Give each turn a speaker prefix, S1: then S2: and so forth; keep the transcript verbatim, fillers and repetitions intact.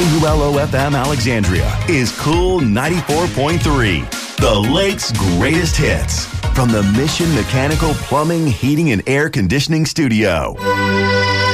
S1: U L O F M Alexandria is Cool ninety-four point three, the Lake's greatest hits, from the Mission Mechanical Plumbing, Heating, and Air Conditioning Studio.